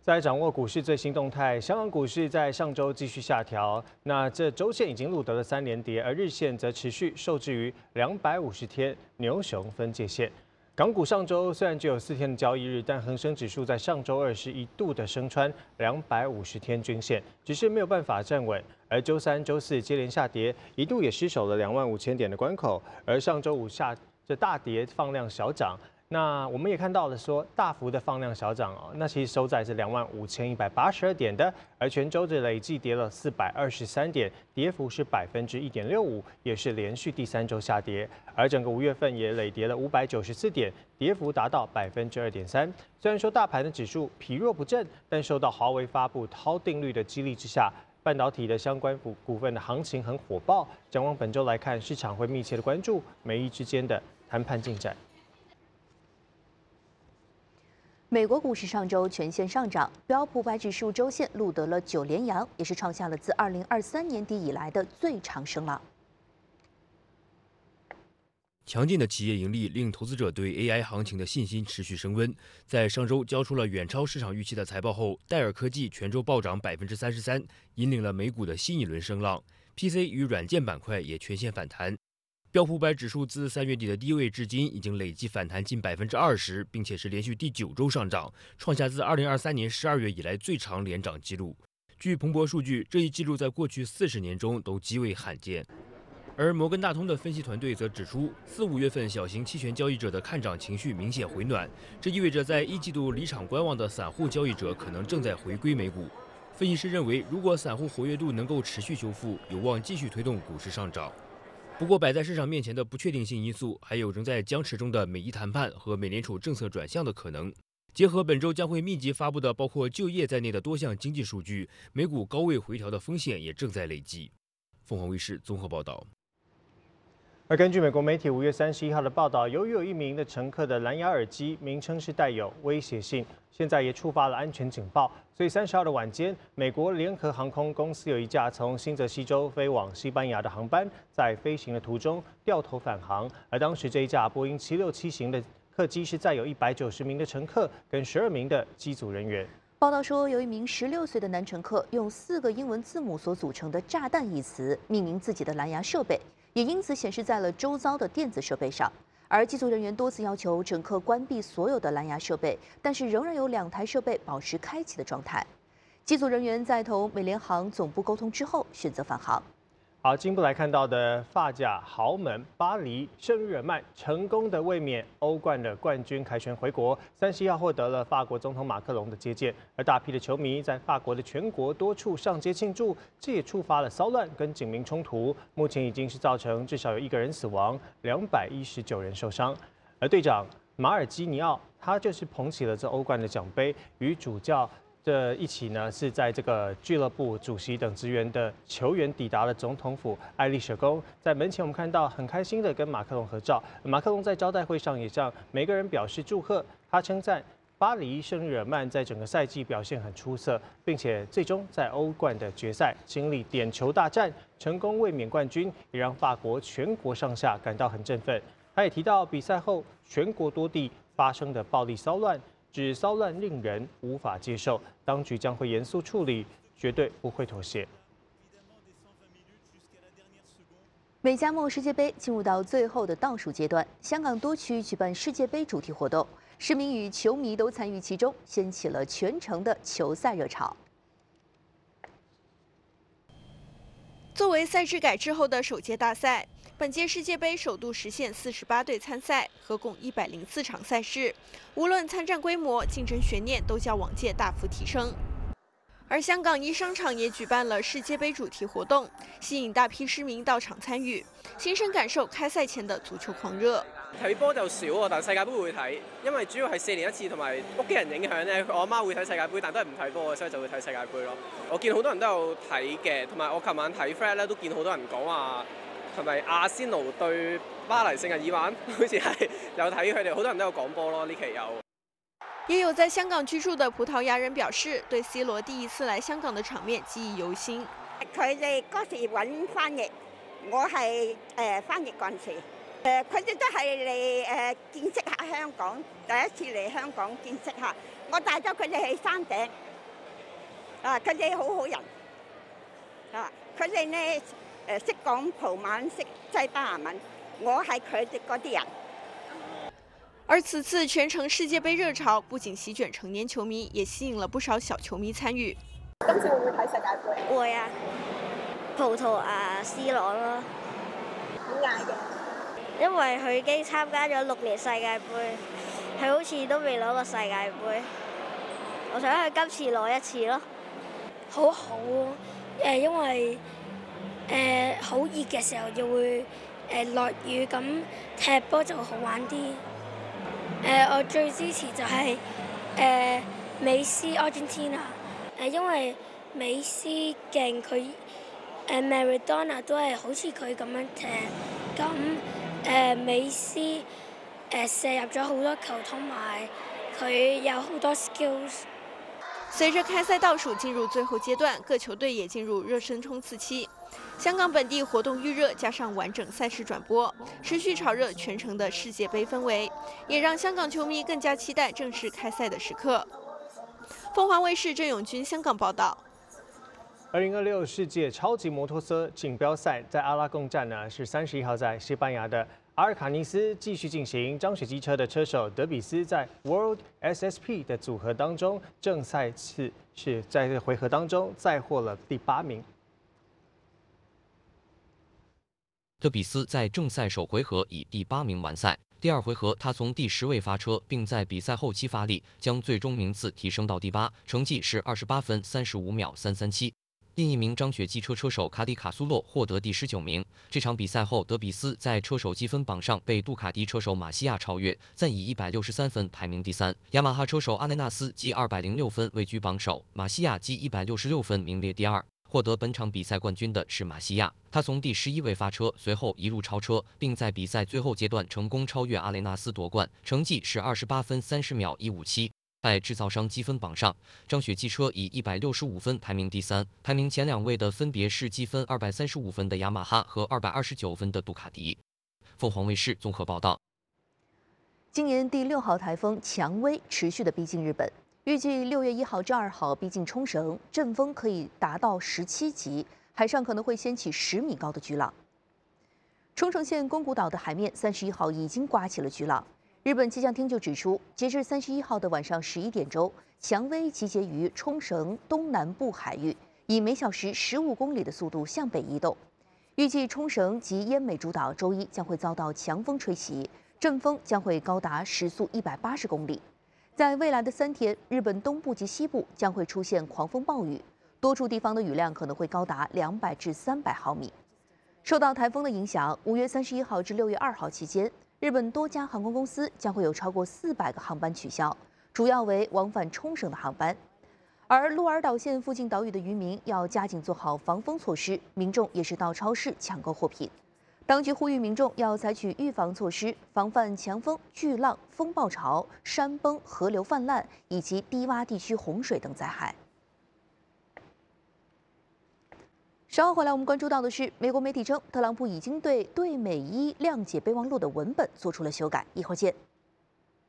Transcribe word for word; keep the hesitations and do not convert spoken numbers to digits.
在掌握股市最新动态，香港股市在上周继续下调，那这周线已经录得了三连跌，而日线则持续受制于两百五十天牛熊分界线。港股上周虽然只有四天的交易日，但恒生指数在上周二是一度的升穿两百五十天均线，只是没有办法站稳。而周三、周四接连下跌，一度也失守了两万五千点的关口。而上周五下这大跌放量小涨。 那我们也看到了，说大幅的放量小涨哦，那其实收在是两万五千一百八十二点的，而全周的累计跌了四百二十三点，跌幅是百分之一点六五，也是连续第三周下跌。而整个五月份也累跌了五百九十四点，跌幅达到百分之二点三。虽然说大盘的指数疲弱不振，但受到华为发布涛定律的激励之下，半导体的相关股股份的行情很火爆。展望本周来看，市场会密切的关注美意之间的谈判进展。 美国股市上周全线上涨，标普五百指数周线录得了九连阳，也是创下了自二零二三年底以来的最长升浪。 强劲的企业盈利令投资者对 A I 行情的信心持续升温。在上周交出了远超市场预期的财报后，戴尔科技全周暴涨百分之三十三，引领了美股的新一轮升浪。P C 与软件板块也全线反弹。 标普五百指数自三月底的低位至今已经累计反弹近百分之二十，并且是连续第九周上涨，创下自二零二三年十二月以来最长连涨纪录。据彭博数据，这一记录在过去四十年中都极为罕见。而摩根大通的分析团队则指出，四五月份小型期权交易者的看涨情绪明显回暖，这意味着在一季度离场观望的散户交易者可能正在回归美股。分析师认为，如果散户活跃度能够持续修复，有望继续推动股市上涨。 不过，摆在市场面前的不确定性因素，还有仍在僵持中的美伊谈判和美联储政策转向的可能。结合本周将会密集发布的包括就业在内的多项经济数据，美股高位回调的风险也正在累积。凤凰卫视综合报道。 而根据美国媒体五月三十一号的报道，由于有一名的乘客的蓝牙耳机名称是带有威胁性，现在也触发了安全警报。所以三十号的晚间，美国联合航空公司有一架从新泽西州飞往西班牙的航班，在飞行的途中掉头返航。而当时这一架波音七六七型的客机是载有一百九十名的乘客跟十二名的机组人员。 报道说，有一名十六岁的男乘客用四个英文字母所组成的“炸弹”一词命名自己的蓝牙设备，也因此显示在了周遭的电子设备上。而机组人员多次要求乘客关闭所有的蓝牙设备，但是仍然有两台设备保持开启的状态。机组人员在同美联航总部沟通之后，选择返航。 好，进一步来看到的法甲豪门巴黎圣日耳曼成功的卫冕欧冠的冠军凯旋回国，三十一号获得了法国总统马克龙的接见，而大批的球迷在法国的全国多处上街庆祝，这也触发了骚乱跟警民冲突，目前已经是造成至少有一个人死亡，两百一十九人受伤，而队长马尔基尼奥他就是捧起了这欧冠的奖杯，与主教。 这一起呢，是在这个俱乐部主席等职员的球员抵达了总统府爱丽舍宫，在门前我们看到很开心的跟马克龙合照。马克龙在招待会上也向每个人表示祝贺，他称赞巴黎圣日耳曼在整个赛季表现很出色，并且最终在欧冠的决赛经历点球大战，成功卫冕冠军，也让法国全国上下感到很振奋。他也提到比赛后全国多地发生的暴力骚乱。 指骚乱令人无法接受，当局将会严肃处理，绝对不会妥协。 美加墨世界杯进入到最后的倒数阶段，香港多区举办世界杯主题活动，市民与球迷都参与其中，掀起了全城的球赛热潮。 作为赛制改制后的首届大赛，本届世界杯首度实现四十八队参赛，合共一百零四场赛事。无论参战规模、竞争悬念，都较往届大幅提升。而香港一商场也举办了世界杯主题活动，吸引大批市民到場參與，親身感受開賽前的足球狂熱。 睇波就少喎，但世界盃會睇，因為主要係四年一次，同埋屋企人影響咧。我阿媽會睇世界盃，但都係唔睇波，所以就會睇世界盃咯。我見好多人都有睇嘅，同埋我琴晚睇 Fred 咧都見好多人講話，係咪阿仙奴對巴黎聖日耳曼？好似係有睇佢哋，好多人都有講波咯，呢期有。 也有在香港居住的葡萄牙人表示，對 C 羅第一次來香港的場面記憶猶新。 佢哋嗰時揾翻譯，我係誒翻譯嗰陣時，誒佢哋都係嚟誒見識下香港，第一次嚟香港見識下。我帶咗佢哋去山頂， 啊，佢哋好好人。啊，佢哋咧誒識講葡文、識西班牙文，我係佢哋嗰啲人。 而此次全城世界杯熱潮不僅席捲成年球迷，也吸引了不少小球迷參與。 今次會唔會睇世界盃？ 會啊，葡萄牙 C 朗咯。 點解嘅？ 因為佢已經參加咗六年世界盃，佢好似都未攞過世界盃。我想佢今次攞一次咯。 好好誒，因為誒好熱嘅時候就會誒落雨，咁踢波就好玩啲。誒，我最支持就係誒美斯 Argentina， 誒因為美斯勁，佢誒 Maradona 都係好似佢咁樣踢，咁誒美斯誒射入咗好多球，同埋佢有好多 skills。 隨着開賽倒數進入最後階段，各球隊也進入熱身衝刺期。香港本地活動預熱，加上完整賽事轉播，持續炒熱全城的世界盃氛圍，也讓香港球迷更加期待正式開賽的時刻。鳳凰衛視鄭永軍香港報道。 二零二六世界超級摩托車錦標賽在阿拉貢站呢，是三十一號在西班牙的阿爾卡尼斯繼續進行。張雪機車的車手德比斯在 World S S P 的組合當中，正賽次是在這個回合當中再獲了第八名。 德比斯在正賽首回合以第八名完賽。第二回合，他從第十位發車，並在比賽後期發力，將最終名次提升到第八，成績是二十八分三十五秒三三七。另一名張雪機車車手卡迪卡蘇洛獲得第十九名。這場比賽後，德比斯在車手積分榜上被杜卡迪車手馬西亞超越，暫以一百六十三分排名第三。雅馬哈車手阿萊納斯積二百零六分位居榜首，馬西亞積一百六十六分名列第二。獲得本場比賽冠軍的是馬西亞，他從第十一位發車，隨後一路超車，並在比賽最後階段成功超越阿雷納斯奪冠，成績是二十八分三十秒一五七。在製造商積分榜上，張雪機車以一百六十五分排名第三，排名前兩位的分別是積分二百三十五分的雅馬哈和二百二十九分的杜卡迪。鳳凰衛視綜合報道。 今年第六號颱風薔薇持續的逼近日本。預計六月一號至二號逼近沖繩，陣風可以達到十七級，海上可能會掀起十米高的巨浪。沖繩縣宮古島的海面三十一號已經颳起了巨浪。日本氣象廳就指出，截至三十一號的晚上十一點鐘，薔薇集結於沖繩東南部海域，以每小時十五公里的速度向北移動。預計沖繩及奄美諸島周一將會遭到強風吹襲，陣風將會高達時速一百八十公里。在未來的三天，日本東部及西部將會出現狂風暴雨，多處地方的雨量可能會高達兩百至三百毫米。受到颱風的影響，五月三十一號至六月二號期間，日本多家航空公司將會有超過四百個航班取消，主要為往返沖繩的航班。而鹿兒島縣附近島嶼的漁民要加緊做好防風措施，民眾也是到超市搶購貨品。當局呼籲民眾要採取預防措施，防範強風、巨浪、風暴潮、山崩、河流泛濫以及低洼地區洪水等災害。稍後回來，我們關注到的是，美國媒體稱，特朗普已經對對美伊諒解備忘錄的文本做出了修改。一會兒見。